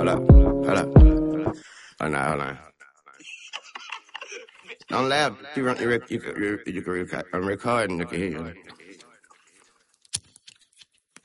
Hold up, hold up. Hold on, hold on. Don't laugh. You can record, I'm recording, I can hear you.